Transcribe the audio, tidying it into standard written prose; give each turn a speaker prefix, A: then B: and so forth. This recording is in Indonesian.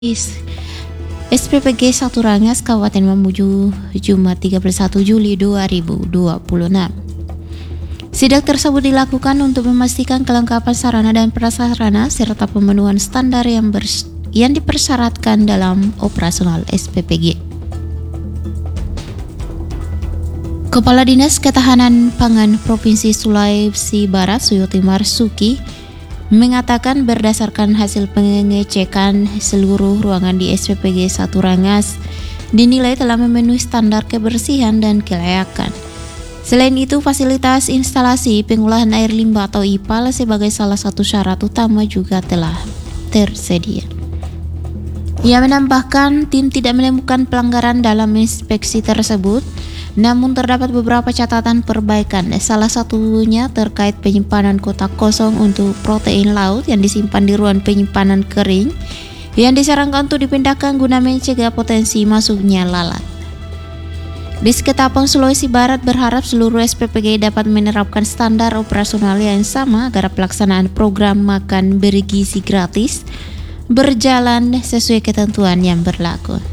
A: SPPG Satu Rangas Kabupaten Mamuju Jumat 31 Juli 2026. Sidak tersebut dilakukan untuk memastikan kelengkapan sarana dan prasarana serta pemenuhan standar yang dipersyaratkan dalam operasional SPPG. Kepala Dinas Ketahanan Pangan Provinsi Sulawesi Barat Suyoti Marsuki mengatakan berdasarkan hasil pengecekan seluruh ruangan di SPPG Satu Rangas dinilai telah memenuhi standar kebersihan dan kelayakan. Selain itu, fasilitas instalasi pengolahan air limbah atau IPAL sebagai salah satu syarat utama juga telah tersedia. Ia menambahkan tim tidak menemukan pelanggaran dalam inspeksi tersebut, namun terdapat beberapa catatan perbaikan, salah satunya terkait penyimpanan kotak kosong untuk protein laut yang disimpan di ruang penyimpanan kering yang disarankan untuk dipindahkan guna mencegah potensi masuknya lalat. Disketapang Sulawesi Barat berharap seluruh SPPG dapat menerapkan standar operasional yang sama agar pelaksanaan program makan bergizi gratis berjalan sesuai ketentuan yang berlaku.